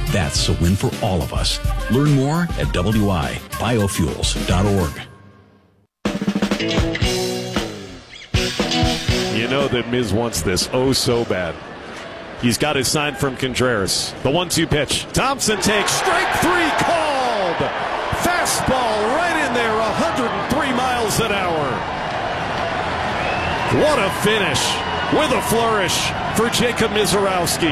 That's a win for all of us. Learn more at wibiofuels.org. You know that Miz wants this oh so bad. He's got his sign from Contreras. The 1-2 pitch. Thompson takes strike three called. Fastball right in there, 103 miles an hour. What a finish with a flourish for Jacob Misiorowski.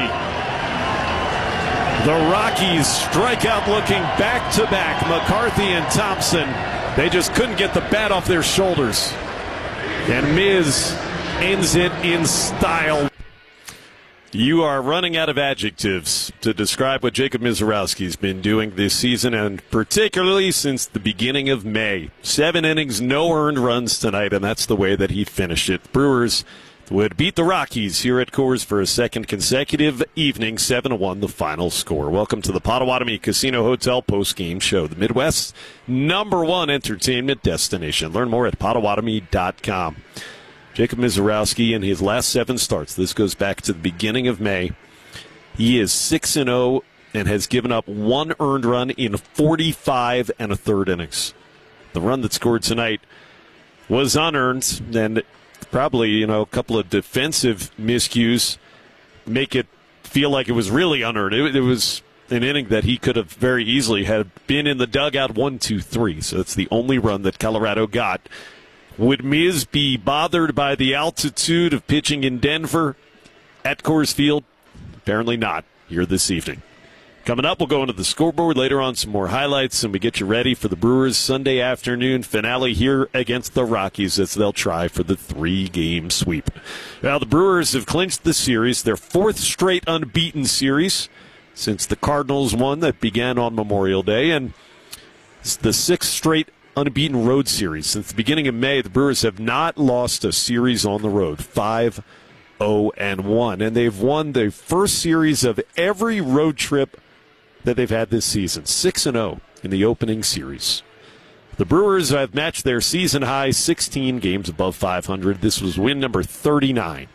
The Rockies strike out looking back-to-back. McCarthy and Thompson, they just couldn't get the bat off their shoulders. And Miz ends it in style. You are running out of adjectives to describe what Jacob Misiorowski's been doing this season, and particularly since the beginning of May. 7 innings, no earned runs tonight, and that's the way that he finished it. Brewers would beat the Rockies here at Coors for a second consecutive evening, 7-1 the final score. Welcome to the Potawatomi Casino Hotel post-game show, the Midwest's #1 entertainment destination. Learn more at Potawatomi.com. Jacob Misiorowski in his last 7 starts, this goes back to the beginning of May, he is 6-0 and has given up 1 earned run in 45 1/3 innings. The run that scored tonight was unearned, and probably, a couple of defensive miscues make it feel like it was really unearned. It was an inning that he could have very easily had been in the dugout 1-2-3, so it's the only run that Colorado got. Would Miz be bothered by the altitude of pitching in Denver at Coors Field? Apparently not here this evening. Coming up, we'll go into the scoreboard later on, some more highlights, and we get you ready for the Brewers' Sunday afternoon finale here against the Rockies as they'll try for the 3-game sweep. Now, the Brewers have clinched the series, their 4th straight unbeaten series since the Cardinals won that began on Memorial Day, and it's the 6th straight unbeaten road series. Since the beginning of May, the Brewers have not lost a series on the road, 5-0-1. And they've won the first series of every road trip that they've had this season, 6-0 in the opening series. The Brewers have matched their season high 16 games above 500. This was win number 39.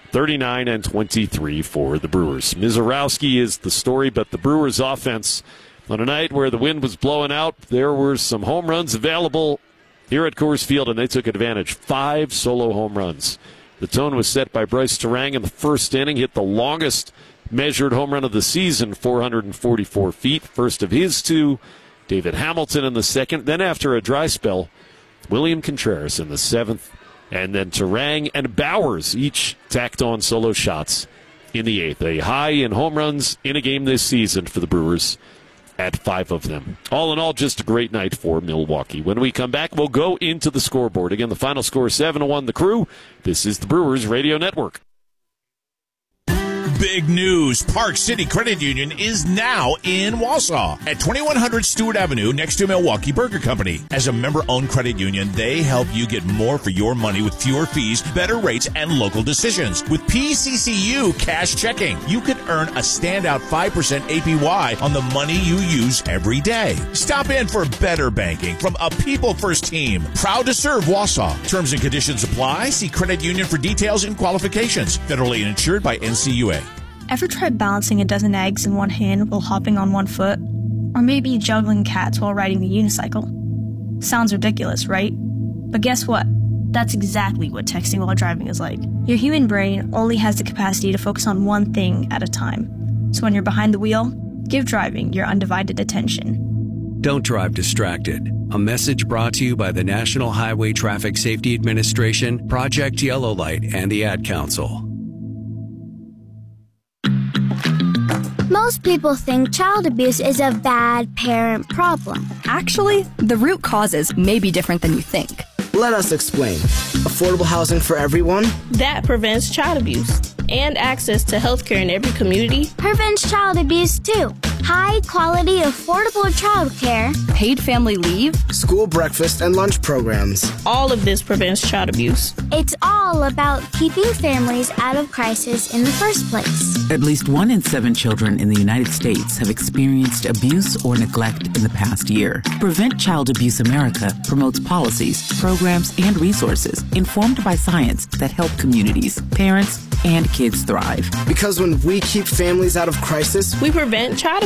39-23 for the Brewers. Misiorowski is the story, but the Brewers' offense, on a night where the wind was blowing out, there were some home runs available here at Coors Field, and they took advantage. 5 solo home runs. The tone was set by Bryce Turang in the first inning, hit the longest measured home run of the season, 444 feet, first of his 2. David Hamilton in the second. Then after a dry spell, William Contreras in the 7th. And then Turang and Bowers each tacked on solo shots in the 8th. A high in home runs in a game this season for the Brewers at 5 of them. All in all, just a great night for Milwaukee. When we come back, we'll go into the scoreboard. Again, the final score 7-1 the Crew. This is the Brewers Radio Network. Big news. Park City Credit Union is now in Wausau at 2100 Stewart Avenue next to Milwaukee Burger Company. As a member-owned credit union, they help you get more for your money with fewer fees, better rates, and local decisions. With PCCU Cash Checking, you could earn a standout 5% APY on the money you use every day. Stop in for better banking from a people-first team. Proud to serve Wausau. Terms and conditions apply. See Credit Union for details and qualifications. Federally insured by NCUA. Ever tried balancing a dozen eggs in one hand while hopping on one foot? Or maybe juggling cats while riding the unicycle? Sounds ridiculous, right? But guess what? That's exactly what texting while driving is like. Your human brain only has the capacity to focus on one thing at a time. So when you're behind the wheel, give driving your undivided attention. Don't drive distracted. A message brought to you by the National Highway Traffic Safety Administration, Project Yellow Light, and the Ad Council. Most people think child abuse is a bad parent problem. Actually, the root causes may be different than you think. Let us explain. Affordable housing for everyone? That prevents child abuse. And access to health care in every community prevents child abuse too. High quality, affordable child care. Paid family leave. School breakfast and lunch programs. All of this prevents child abuse. It's all about keeping families out of crisis in the first place. At least 1 in 7 children in the United States have experienced abuse or neglect in the past year. Prevent Child Abuse America promotes policies, programs, and resources informed by science that help communities, parents, and kids thrive. Because when we keep families out of crisis, we prevent child